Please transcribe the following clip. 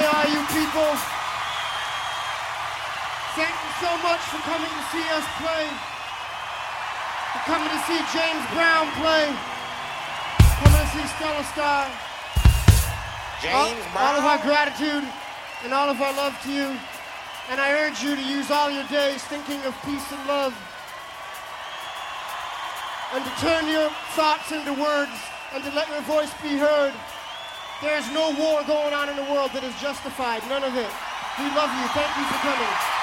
are you people? Thank you so much for coming to see us play. For coming to see James Brown play. Coming to see Stella Star. James Brown. All of our gratitude and all of our love to you. And I urge you to use all your days thinking of peace and love. And to turn your thoughts into words and to let your voice be heard. There is no war going on in the world that is justified. None of it. We love you. Thank you for coming.